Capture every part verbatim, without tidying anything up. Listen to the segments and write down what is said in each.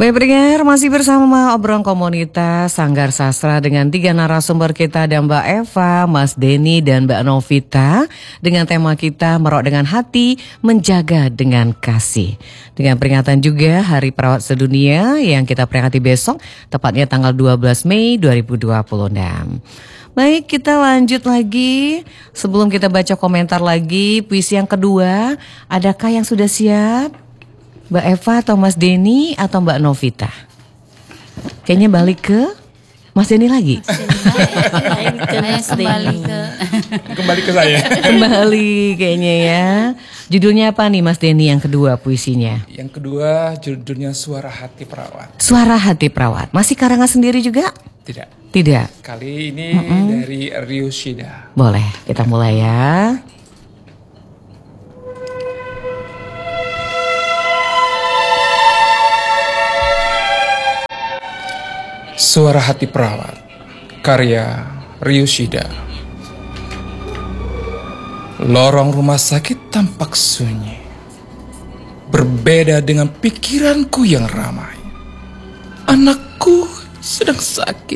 Baik pendengar, masih bersama obrolan komunitas Sanggar Sastra dengan tiga narasumber kita, ada Mbak Eva, Mas Denny, dan Mbak Novita. Dengan tema kita Merok dengan Hati, Menjaga dengan Kasih. Dengan peringatan juga Hari Perawat Sedunia yang kita peringati besok, tepatnya tanggal dua belas Mei dua ribu dua puluh enam. Baik, kita lanjut lagi. Sebelum kita baca komentar lagi, puisi yang kedua, adakah yang sudah siap? Mbak Eva atau Mas Denny atau Mbak Novita? Kayaknya balik ke Mas Denny lagi. Kembali ke Kembali ke saya. Kembali kayaknya ya. Judulnya apa nih Mas Denny yang kedua puisinya? Yang kedua judulnya Suara Hati Perawat. Suara Hati Perawat. Masih karangan sendiri juga? Tidak. Tidak. Kali ini Mm-mm. dari Ryushida. Boleh, kita mulai ya. Suara Hati Perawat, karya Ryushida. Lorong rumah sakit tampak sunyi, berbeda dengan pikiranku yang ramai. Anakku sedang sakit,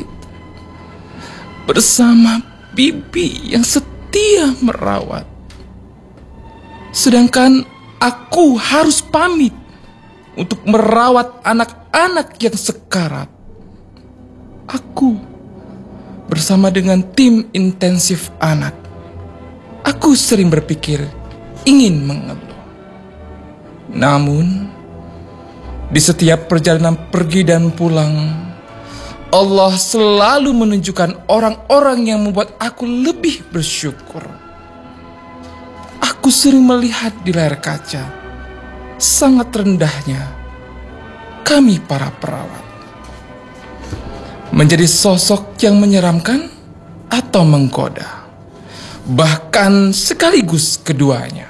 bersama bibi yang setia merawat. Sedangkan aku harus pamit untuk merawat anak-anak yang sekarat. Aku bersama dengan tim intensif anak. Aku sering berpikir ingin mengeluh. Namun di setiap perjalanan pergi dan pulang, Allah selalu menunjukkan orang-orang yang membuat aku lebih bersyukur. Aku sering melihat di layar kaca sangat rendahnya kami para perawat. Menjadi sosok yang menyeramkan atau menggoda, bahkan sekaligus keduanya.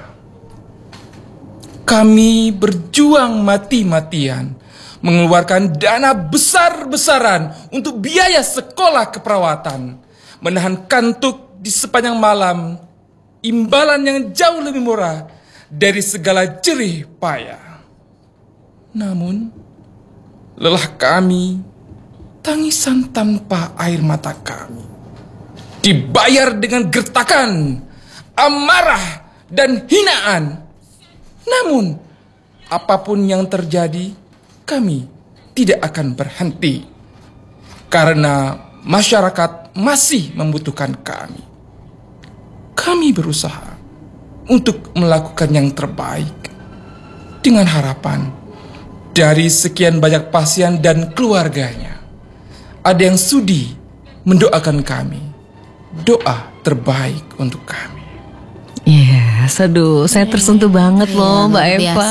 Kami berjuang mati-matian, mengeluarkan dana besar-besaran untuk biaya sekolah keperawatan, menahan kantuk di sepanjang malam, imbalan yang jauh lebih murah dari segala jerih payah. Namun, lelah kami, tangisan tanpa air mata kami, dibayar dengan gertakan, amarah, dan hinaan. Namun, apapun yang terjadi, kami tidak akan berhenti. Karena masyarakat masih membutuhkan kami. Kami berusaha untuk melakukan yang terbaik, dengan harapan dari sekian banyak pasien dan keluarganya, ada yang sudi mendoakan kami. Doa terbaik untuk kami. Iya, yes, aduh, saya tersentuh banget iya, loh Mbak Eva.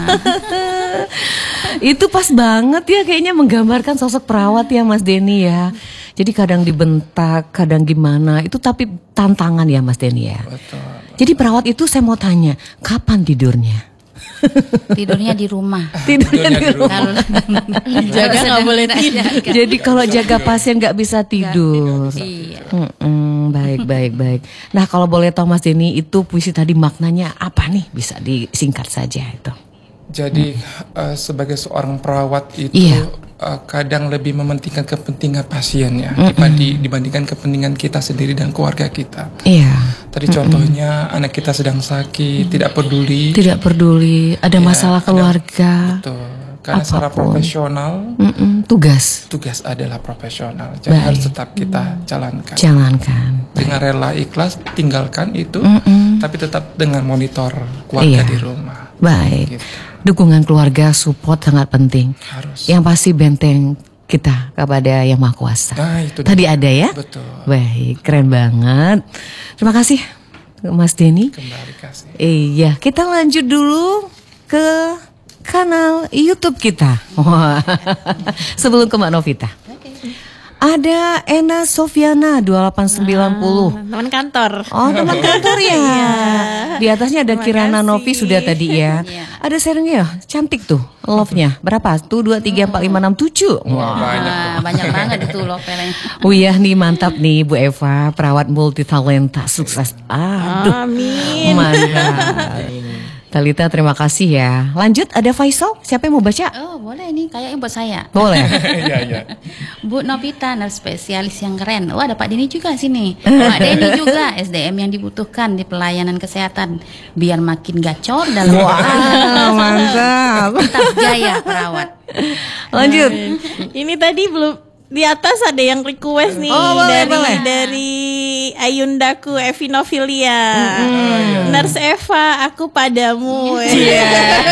Itu pas banget ya, kayaknya menggambarkan sosok perawat ya Mas Denny ya. Jadi kadang dibentak, kadang gimana, itu tapi tantangan ya Mas Denny ya. Betul, betul. Jadi perawat itu saya mau tanya, kapan tidurnya? Tidurnya di rumah. Tidurnya di rumah. Jaga nggak boleh tidur. Jadi kalau jaga pasien nggak bisa tidur. Iya. Mm-mm, baik baik baik. Nah kalau boleh tahu Mas Denny, itu puisi tadi maknanya apa nih? Bisa disingkat saja itu. Jadi hmm. uh, sebagai seorang perawat itu iya. uh, kadang lebih mementingkan kepentingan pasiennya dibanding, dibandingkan kepentingan kita sendiri dan keluarga kita. Iya. Tadi Mm-mm. contohnya anak kita sedang sakit, mm. tidak peduli. Tidak peduli, ada ya, masalah keluarga. Ada, betul. Karena apapun. Secara profesional, Mm-mm. tugas. Tugas adalah profesional. Jadi baik. Harus tetap kita jalankan. Jalankan. Dengan baik. Rela ikhlas tinggalkan itu, Mm-mm. tapi tetap dengan monitor keluarga iya. di rumah. Baik. Gitu. Dukungan keluarga, support sangat penting. Harus. Yang pasti benteng kita kepada Yang Maha Kuasa. Nah, itu tadi ada ya? Betul. Baik, keren banget. Terima kasih Mas Denny. Kembali kasih. Iya, kita lanjut dulu ke kanal YouTube kita. Sebelum ke Mbak Novita. Ada Ena Sofiana dua delapan sembilan nol. Ah, teman kantor. Oh, teman kantor ya. Di atasnya ada Terima Kirana kasih. Novi sudah tadi ya. Ada sharingnya ya, cantik tuh. Love-nya berapa? Satu, dua, tiga, empat, lima, enam, tujuh. Wah, banyak. Nah, banyak banget itu love-nya. Oh iya nih, mantap nih Bu Eva, perawat multi talenta, sukses. Aduh. Amin. Mantap. Talita terima kasih ya. Lanjut ada Faisal, siapa yang mau baca? Oh boleh nih, kayaknya buat saya. Boleh. Iya, iya. Bu Novita, nurse spesialis yang keren. Wah, ada Pak Denny juga sini. Pak Denny juga S D M yang dibutuhkan di pelayanan kesehatan biar makin gacor dalam Wah, mantap. tetap jaya perawat. Lanjut. Ini tadi belum di atas ada yang request nih Oh, boleh, dari boleh. dari Ayundaku Evinofilia. Nurse Eva, aku padamu. Iya.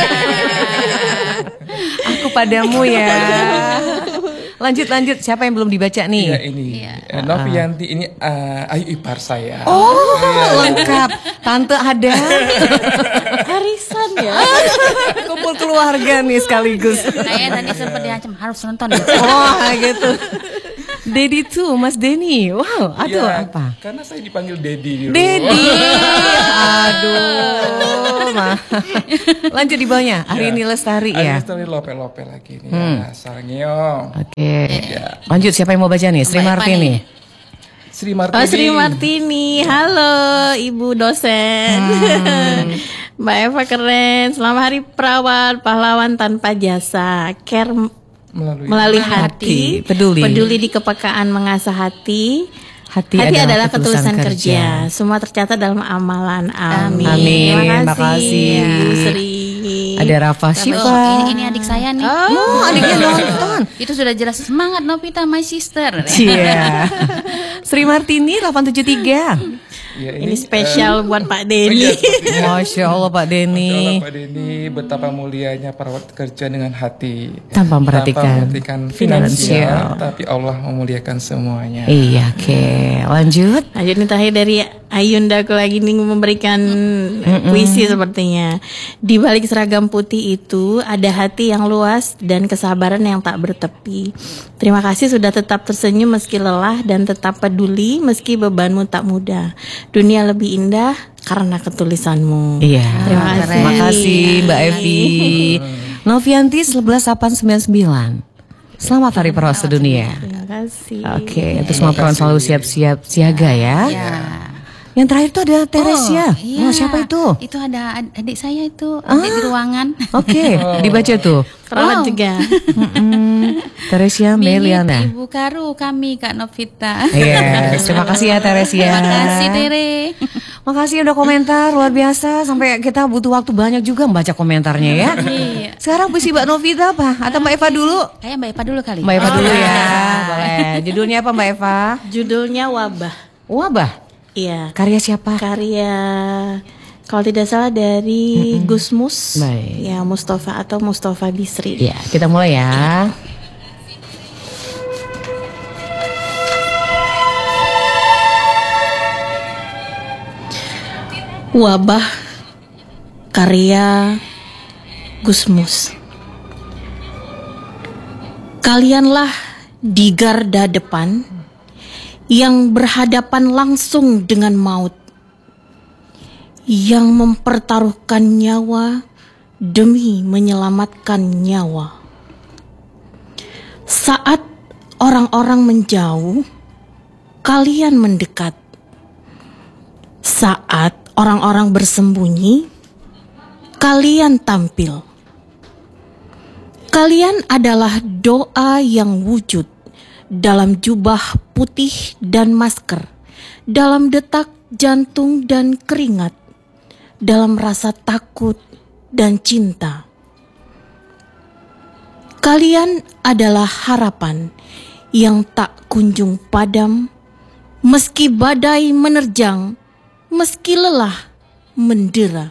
Aku padamu ya. Lanjut lanjut, siapa yang belum dibaca nih? Iya ini Eh, Novianti ini eh, ayu ipar saya. Oh, lengkap. Tante ada. Arisan ya. Kumpul keluarga nih sekaligus. Saya tadi sempat diancam harus nonton. Oh, gitu. Dedi tuh, Mas Denny. Wow, aduh Iya, apa? Karena saya dipanggil Dedi dulu. Dedi. Aduh, mah. Lanjut di bawahnya. Arini Lestari ya. Ada lope-lope lagi nih. Ya, Sangyo. Oke. Lanjut siapa yang mau baca nih? Sri Mbak Eva Martini. nih. Sri Martini. Oh, Sri Martini. Halo Ibu dosen. Mbak Eva keren. Selamat Hari Perawat, pahlawan tanpa jasa. Care Melalui, melalui Hati, hati, peduli. peduli di kepekaan mengasah hati. Hati, Hati adalah ketulusan ketulusan kerja. Semua tercatat dalam amalan. Amin. Amin. Terima Makasih. kasih, Bu Sri. Ada Rafa Oh, Syifa. ini, ini adik saya nih. Oh, adiknya nonton. Itu sudah jelas semangat Novita, my sister. Iya. Sri Martini delapan tujuh tiga. Ya, Ini spesial buat Pak Denny. iya, seperti- Masya Allah Pak Masya Allah, Denny. Pak Denny, betapa mulianya perawat kerja dengan hati. Tanpa memperhatikan memperhatikan finansial. finansial, tapi Allah memuliakan semuanya. Iya, oke. Lanjut. Lanjut nih terakhir dari Ayunda aku lagi nih memberikan puisi sepertinya. Di balik seragam putih itu ada hati yang luas dan kesabaran yang tak bertepi. Terima kasih sudah tetap tersenyum meski lelah dan tetap peduli meski bebanmu tak mudah. Dunia lebih indah karena ketulisanmu. Iya. Terima kasih. Terima kasih Mbak Evi. Novianti sebelas delapan sembilan sembilan. Selamat Hari Perawat Sedunia. Terima kasih. Oke, itu semua perawat selalu siap-siap siaga ya. Ya. Yang terakhir itu ada Teresia. Oh, iya. Oh, siapa itu? Itu ada ad- adik saya itu, adik di ruangan. Oke, dibaca tuh. Perawat Wow. juga. Mm-mm. Teresia Milik Meliana. Ibu Karu kami Kak Novita. Yes, terima kasih ya Teresia. Terima kasih Tere. Makasih udah komentar luar biasa sampai kita butuh waktu banyak juga membaca komentarnya ya. Iya. Sekarang puisi Mbak Novita apa? Atau Mbak Eva dulu? Kayak Mbak Eva dulu kali. Mbak Eva Oh, dulu ya. ya. Boleh. Judulnya apa Mbak Eva? Judulnya Wabah. Wabah. Iya. Karya siapa? Karya kalau tidak salah dari Gusmus. Baik. Ya, Mustafa atau Mustafa Bisri. Ya, kita mulai ya. Wabah karya Gusmus. Kalianlah di garda depan yang berhadapan langsung dengan maut, yang mempertaruhkan nyawa demi menyelamatkan nyawa. Saat orang-orang menjauh, kalian mendekat. Saat orang-orang bersembunyi, kalian tampil. Kalian adalah doa yang wujud dalam jubah putih dan masker, dalam detak jantung dan keringat, dalam rasa takut dan cinta. Kalian adalah harapan yang tak kunjung padam, meski badai menerjang, meski lelah mendera.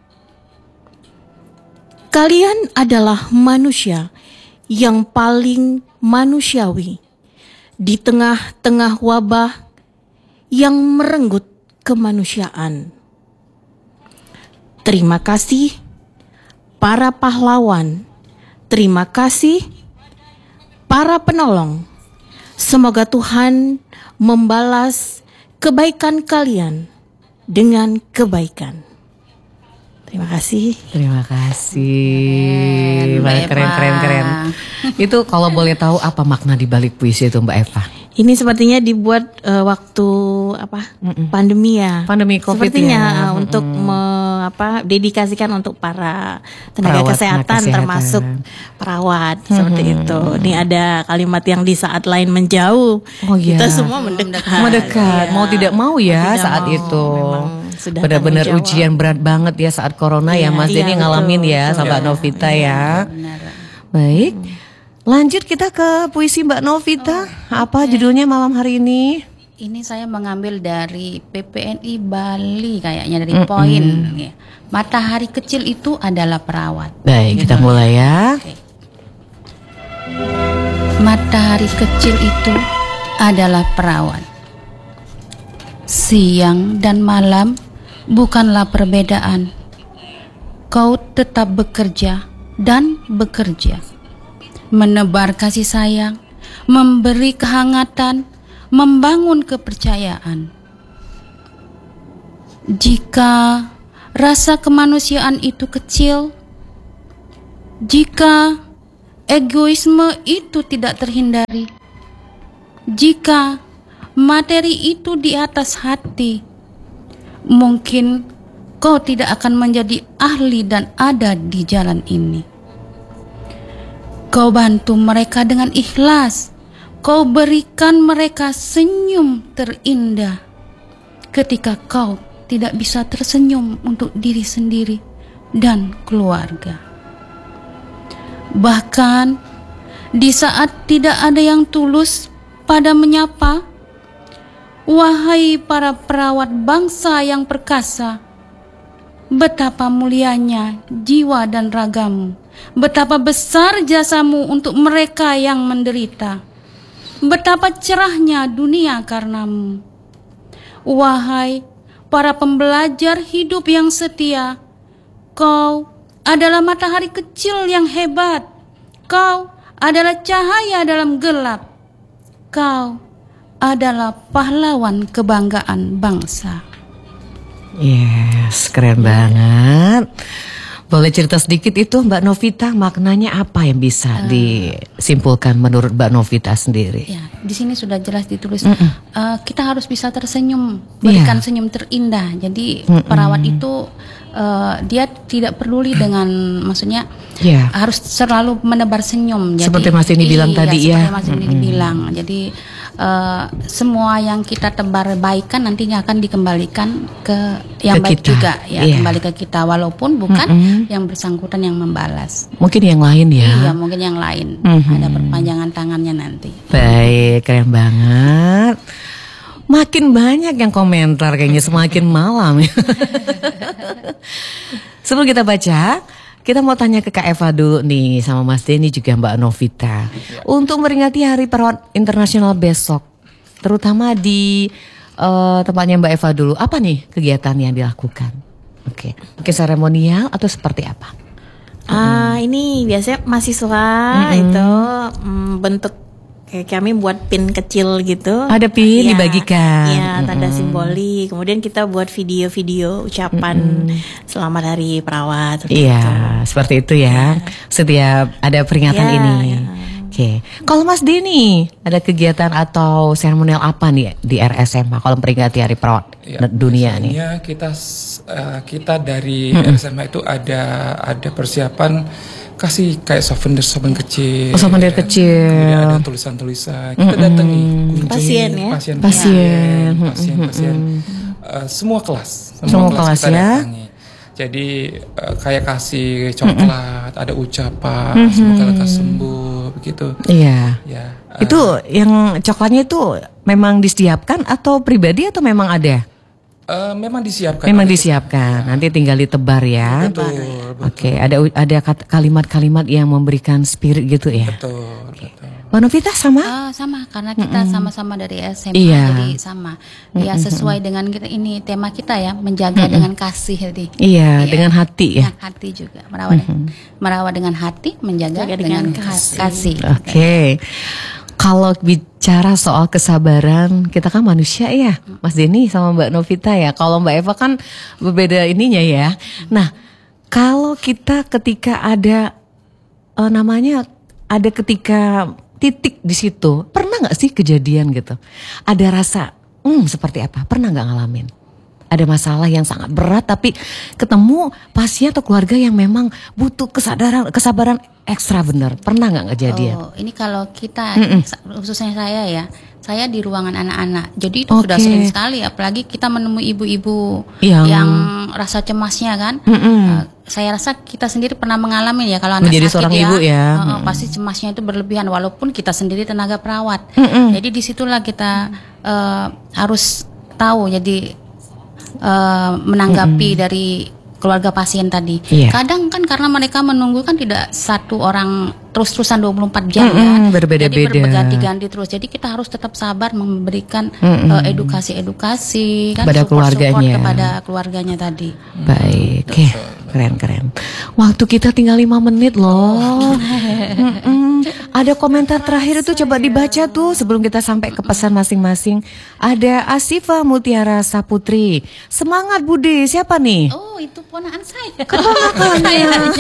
Kalian adalah manusia yang paling manusiawi di tengah-tengah wabah yang merenggut kemanusiaan. Terima kasih para pahlawan. Terima kasih para penolong. Semoga Tuhan membalas kebaikan kalian dengan kebaikan. Terima kasih. Terima kasih. Keren, Mbak Keren, keren, Eva. keren, keren. Itu kalau boleh tahu apa makna di balik puisi itu Mbak Eva? Ini sepertinya dibuat uh, waktu apa Mm-mm. pandemi ya. Pandemi COVID sepertinya ya. uh, untuk Mm-mm. me, apa dedikasikan untuk para tenaga Perawat, kesehatan, tenaga kesehatan. termasuk perawat seperti itu. Ini ada kalimat yang di saat lain menjauh, Oh iya. kita semua mendekat. Mendekat, Iya. mau tidak mau ya Tidak saat mau, itu. memang sudah Benar-benar tanggung jawab. ujian berat banget ya saat corona ya Iya, Mas iya, Denny betul, ngalamin ya betul. sama Mbak Novita ya. Benar. Baik. Lanjut kita ke puisi Mbak Novita. Apa judulnya malam hari ini? Ini saya mengambil dari P P N I Bali kayaknya dari poin. Ya. Matahari kecil itu adalah perawat. Baik, kita mulai ya. Oke. Matahari kecil itu adalah perawat. Siang dan malam bukanlah perbedaan. Kau tetap bekerja dan bekerja. Menebar kasih sayang, memberi kehangatan, membangun kepercayaan. Jika rasa kemanusiaan itu kecil, jika egoisme itu tidak terhindari, jika materi itu di atas hati, mungkin kau tidak akan menjadi ahli dan ada di jalan ini. Kau bantu mereka dengan ikhlas. Kau berikan mereka senyum terindah. Ketika kau tidak bisa tersenyum untuk diri sendiri dan keluarga. Bahkan di saat tidak ada yang tulus pada menyapa, wahai para perawat bangsa yang perkasa, betapa mulianya jiwa dan ragamu. Betapa besar jasamu untuk mereka yang menderita. Betapa cerahnya dunia karenamu. Wahai para pembelajar hidup yang setia, kau adalah matahari kecil yang hebat. Kau adalah cahaya dalam gelap. Kau adalah pahlawan kebanggaan bangsa. Yes, keren banget. Boleh cerita sedikit itu Mbak Novita, maknanya apa yang bisa uh, disimpulkan menurut Mbak Novita sendiri? Ya, di sini sudah jelas ditulis. Uh, kita harus bisa tersenyum, berikan yeah. senyum terindah. Jadi Mm-mm. perawat itu uh, dia tidak peduli dengan, maksudnya yeah. harus selalu menebar senyum. Jadi, seperti Mas Denny bilang iya, tadi ya. Seperti Mas Denny bilang. Jadi uh, semua yang kita tebar baikan nantinya akan dikembalikan ke yang ke baik kita. juga, ya Yeah. kembali ke kita, walaupun bukan Mm-mm. yang bersangkutan yang membalas. Mungkin yang lain ya. Iya, mungkin yang lain. Mm-hmm. Ada perpanjangan tangannya nanti. Baik, keren banget. Makin banyak yang komentar kayaknya semakin malam. Sebelum kita baca, kita mau tanya ke Kak Eva dulu nih sama Mas Denny juga Mbak Novita. Untuk memperingati Hari Perawat Internasional besok, terutama di uh, tempatnya Mbak Eva dulu, apa nih kegiatan yang dilakukan? Oke, mungkin seremonial atau seperti apa? Ah, uh, ini biasanya mahasiswa mm-hmm. itu mm, bentuk kayak kami buat pin kecil gitu. Ada pin ya, dibagikan. Iya, tanda mm-hmm. simbolik. Kemudian kita buat video-video ucapan mm-hmm. selamat Hari Perawat. Iya, seperti itu ya. Setiap ada peringatan ya, ini. Ya. Oke, kalau Mas Denny ada kegiatan atau seremonial apa nih di R S M A kalau memperingati Hari Perawat ya, dunia nih? Ya, kita uh, kita dari mm-hmm. R S M A itu ada ada persiapan kasih kayak souvenir souvenir kecil. Oh, souvenir kecil. Kemudian ada tulisan-tulisan. Kita mm-hmm. datangi kunjungi pasien ya. Pasien, pasien, pasien, pasien. Uh, semua kelas, semua, semua kelas, kelas kita ya. datangi. Jadi uh, kayak kasih coklat, mm-hmm. ada ucapan, mm-hmm. semoga lekas sembuh, begitu. Iya. Ya. Uh, itu yang coklatnya itu memang disiapkan atau pribadi atau memang ada? Uh, memang disiapkan. Memang disiapkan. Ya. Nanti tinggal ditebar ya. Betul. betul. Oke, ada ada kalimat-kalimat yang memberikan spirit gitu ya. Betul. betul. Mbak Novita sama? Uh, sama, karena kita mm-mm. sama-sama dari S M A, iya. jadi sama. Ya sesuai dengan kita, ini tema kita ya, menjaga mm-mm. dengan kasih tadi. Iya, ya, dengan hati ya. Dengan hati juga, merawat, mm-hmm. merawat dengan hati, menjaga Jaga dengan, dengan kasih. kasih. Oke. Okay. Kalau bicara soal kesabaran, kita kan manusia ya, Mas Denny sama Mbak Novita ya. Kalau Mbak Eva kan berbeda ininya ya. Nah, kalau kita ketika ada uh, namanya ada ketika titik di situ, pernah nggak sih kejadian gitu? Ada rasa, hmm seperti apa? Pernah nggak ngalamin? Ada masalah yang sangat berat tapi ketemu pasien atau keluarga yang memang butuh kesadaran, kesabaran ekstra benar. Pernah nggak kejadian? Oh, ini kalau kita, Mm-mm. khususnya saya ya, saya di ruangan anak-anak. Jadi itu Oke. sudah sering sekali, apalagi kita menemui ibu-ibu Yang- yang, rasa cemasnya kan. Mm-mm. Uh, saya rasa kita sendiri pernah mengalami ya kalau anak Menjadi sakit seorang ya, ibu ya. uh, uh, Mm-mm. pasti cemasnya itu berlebihan walaupun kita sendiri tenaga perawat. Mm-mm. Jadi disitulah kita uh, harus tahu jadi uh, menanggapi Mm-mm. dari keluarga pasien tadi. Iya. Kadang kan karena mereka menunggu kan tidak satu orang terus-terusan dua puluh empat jam Mm-mm, ya. berbeda-beda. Jadi berganti-ganti terus. Jadi kita harus tetap sabar memberikan Mm-mm. uh, edukasi-edukasi kan, Kepada support-support keluarganya. kepada keluarganya tadi. Baik, oke, keren-keren. Waktu kita tinggal lima menit loh. Mm-mm. Ada komentar terakhir itu coba dibaca tuh sebelum kita sampai ke pesan masing-masing. Ada Asifa Mutiara Saputri. Semangat Budi, siapa nih? Oh, itu ponakan saya. Keponakannya.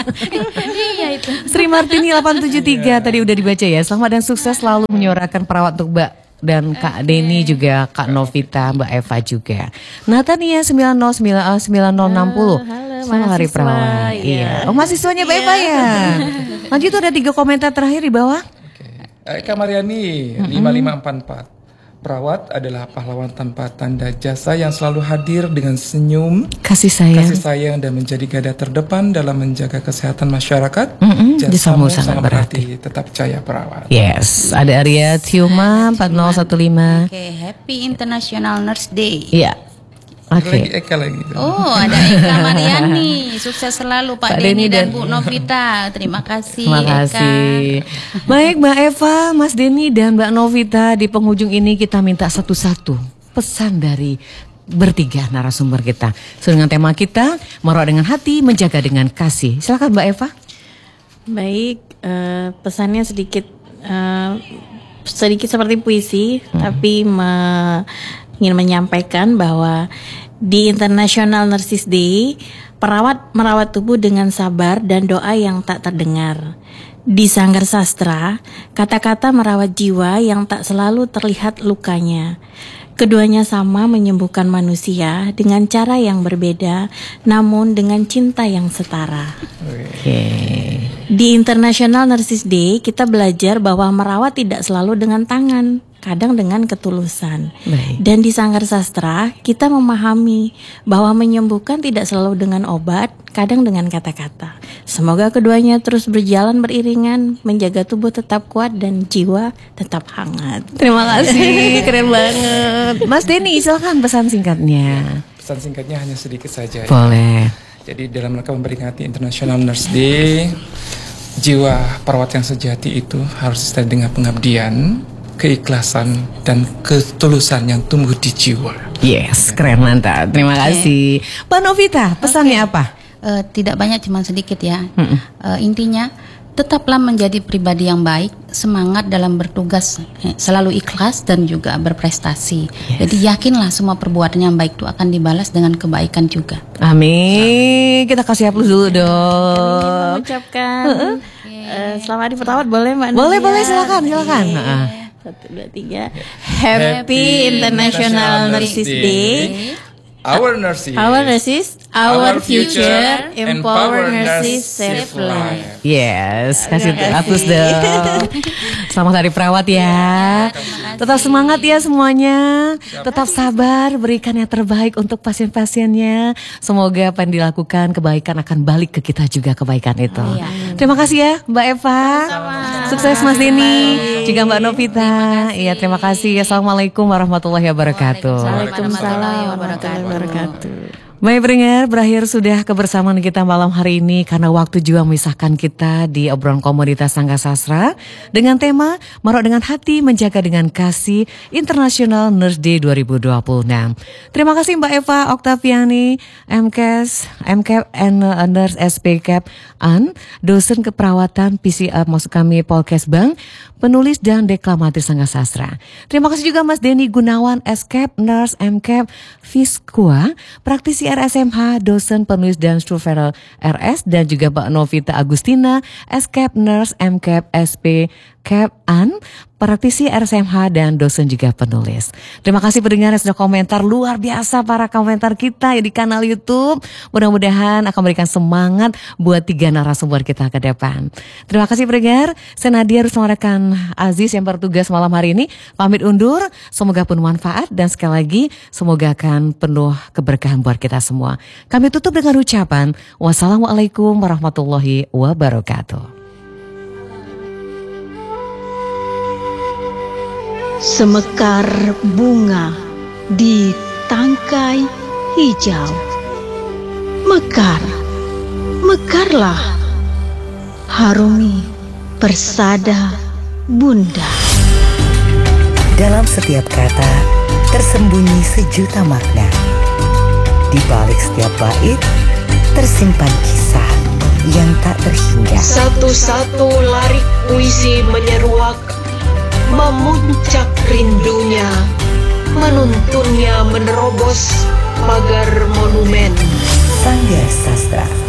Iya itu. Sri Martini delapan tujuh tiga tadi udah dibaca ya. Selamat dan sukses selalu menyuarakan perawat untuk Mbak dan Kak Denny juga Kak Novita, Mbak Eva juga. Natania sembilan nol sembilan nol enam nol. Halo, Selamat Hari mahasiswa, Perawat. iya. Iya. Oh, mahasiswanya Mbak Eva ya. Lanjut tuh ada tiga komentar terakhir di bawah. Oke. Eka Mariani lima lima empat empat. Perawat adalah pahlawan tanpa tanda jasa yang selalu hadir dengan senyum, Kasih sayang. kasih sayang dan menjadi garda terdepan dalam menjaga kesehatan masyarakat. Mm-mm, Jasamu jasamu sangat berarti. Tetap jaya perawat. Yes, ada Arya Tiuma empat nol satu lima. Oke, Happy International Nurse Day. Iya. Oke. Lagi Eka lagi. Oh, ada Eka Mariani. Sukses selalu Pak, Pak Denny Denny dan, dan- Bu Novita. Terima kasih. Terima Eka. kasih. Baik Mbak Eva, Mas Denny dan Mbak Novita, di penghujung ini kita minta satu-satu pesan dari bertiga narasumber kita. Sesuai dengan tema kita, merawat dengan hati, menjaga dengan kasih. Silakan Mbak Eva. Baik, eh, pesannya sedikit eh, sedikit seperti puisi, tapi me- ingin menyampaikan bahwa di International Nurses Day, perawat merawat tubuh dengan sabar dan doa yang tak terdengar. Di Sanggar Sastra, kata-kata merawat jiwa yang tak selalu terlihat lukanya. Keduanya sama menyembuhkan manusia dengan cara yang berbeda, namun dengan cinta yang setara. Oke. Di International Nurses Day, kita belajar bahwa merawat tidak selalu dengan tangan, kadang dengan ketulusan. Baik. Dan di Sanggar Sastra, kita memahami bahwa menyembuhkan tidak selalu dengan obat, kadang dengan kata-kata. Semoga keduanya terus berjalan beriringan, menjaga tubuh tetap kuat dan jiwa tetap hangat. Terima kasih, keren banget. Mas Denny, silakan pesan singkatnya. Pesan singkatnya hanya sedikit saja. ya. Boleh. Jadi dalam rangka memperingati International Nurse Day, jiwa perawat yang sejati itu harus disertai dengan pengabdian, keikhlasan, dan ketulusan yang tumbuh di jiwa. Yes, keren mantap. Terima kasih. Mbak Novita, pesannya apa? Eh, tidak banyak, cuma sedikit ya. Mm-mm. Eh, intinya tetaplah menjadi pribadi yang baik, semangat dalam bertugas, eh, selalu ikhlas dan juga berprestasi. Yes. Jadi yakinlah semua perbuatan yang baik itu akan dibalas dengan kebaikan juga. Amin. Kita kasih aplaus dulu dong. Mengucapkan eh, selamat hari perawat, boleh Mbak Boleh, Nadia? boleh, silakan, silakan. Oke. Heeh. Satu, dua, tiga. Happy International Nurses Day. Our nurses. Our nurses, our, Our future, future, empower empower nurses, nurses, save save life. Yes, kasih Terima aplaus kasih. dong. Selamat Hari Perawat ya. Tetap semangat ya semuanya. Tetap sabar, berikan yang terbaik untuk pasien-pasiennya. Semoga apa yang dilakukan kebaikan akan balik ke kita juga kebaikan itu. Terima kasih ya Mbak Eva. Sukses Mas Denny. Juga Mbak Novita. Iya, terima kasih. Assalamualaikum warahmatullahi wabarakatuh. Waalaikumsalam warahmatullahi wabarakatuh. Baik pendengar, berakhir sudah kebersamaan kita malam hari ini karena waktu juga memisahkan kita di obrolan komunitas Sanggar Sastra dengan tema merawat dengan hati, menjaga dengan kasih International Nurse Day dua ribu dua puluh enam. Terima kasih Mbak Eva Oktaviani, M K S, M K and Nurse S P K An, dosen keperawatan P C A maksud kami Polkes Bank, penulis dan deklamatir Sanggar Sastra. Terima kasih juga Mas Denny Gunawan, S K Nurse M K Fiskua, praktisi R S M H, dosen penulis dan struktural R S, dan juga Mbak Novita Agustina, S K Nurse M K S P Cap An, praktisi R S M H dan dosen juga penulis. Terima kasih pendengar yang sudah komentar, luar biasa para komentar kita ya di kanal YouTube. Mudah-mudahan akan memberikan semangat buat tiga narasumber kita ke depan. Terima kasih pendengar. Saya Nadia bersama rekan Aziz yang bertugas malam hari ini pamit undur. Semoga penuh manfaat dan sekali lagi semoga akan penuh keberkahan buat kita semua. Kami tutup dengan ucapan wassalamualaikum warahmatullahi wabarakatuh. Semekar bunga di tangkai hijau. Mekar, mekarlah, harungi persada bunda. Dalam setiap kata tersembunyi sejuta makna. Di balik setiap bait tersimpan kisah yang tak terhingga. Satu-satu larik puisi menyeruak, memuncak rindunya, menuntunnya menerobos pagar monumen. Sanggar Sastra.